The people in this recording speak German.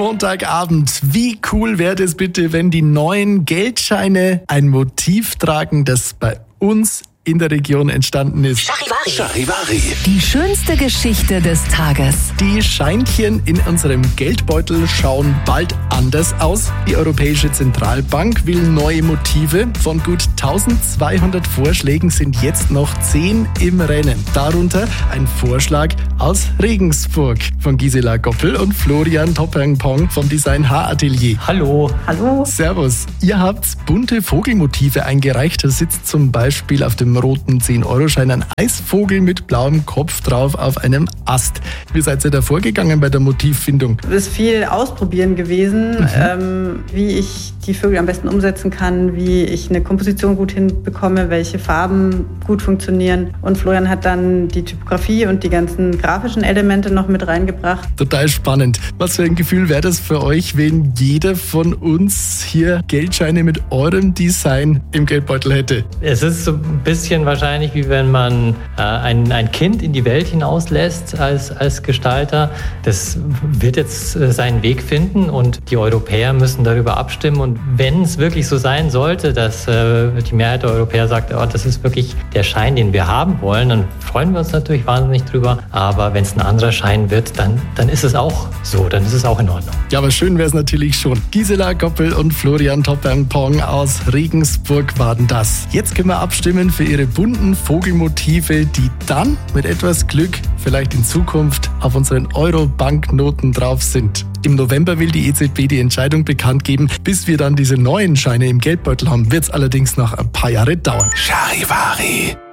Montagabend. Wie cool wäre das bitte, wenn die neuen Geldscheine ein Motiv tragen, das bei uns in der Region entstanden ist. Charivari. Die schönste Geschichte des Tages. Die Scheinchen in unserem Geldbeutel schauen bald anders aus. Die Europäische Zentralbank will neue Motive. Von gut 1200 Vorschlägen sind jetzt noch 10 im Rennen. Darunter ein Vorschlag aus Regensburg von Gisela Goppel und Florian Toppernpong vom Design H-Atelier. Hallo. Hallo. Servus. Ihr habt bunte Vogelmotive eingereicht. Da sitzt zum Beispiel auf dem roten 10-Euro-Schein ein Eisvogel mit blauem Kopf drauf auf einem Ast. Wie seid ihr da vorgegangen bei der Motivfindung? Es ist viel Ausprobieren gewesen, wie ich die Vögel am besten umsetzen kann, wie ich eine Komposition gut hinbekomme, welche Farben gut funktionieren. Und Florian hat dann die Typografie und die ganzen grafischen Elemente noch mit reingebracht. Total spannend. Was für ein Gefühl wäre das für euch, wenn jeder von uns hier Geldscheine mit eurem Design im Geldbeutel hätte? Es ist so ein bisschen wahrscheinlich, wie wenn man ein Kind in die Welt hinauslässt als Gestalter. Das wird jetzt seinen Weg finden und die Europäer müssen darüber abstimmen. Und wenn es wirklich so sein sollte, dass die Mehrheit der Europäer sagt, oh, das ist wirklich der Schein, den wir haben wollen, dann freuen wir uns natürlich wahnsinnig drüber. Aber wenn es ein anderer Schein wird, dann ist es auch so, dann ist es auch in Ordnung. Ja, aber schön wäre es natürlich schon. Gisela Goppel und Florian Toppernpong aus Regensburg waren das. Jetzt können wir abstimmen für ihre bunten Vogelmotive, die dann mit etwas Glück vielleicht in Zukunft auf unseren Euro-Banknoten drauf sind. Im November will die EZB die Entscheidung bekannt geben. Bis wir dann diese neuen Scheine im Geldbeutel haben, wird es allerdings noch ein paar Jahre dauern. Charivari.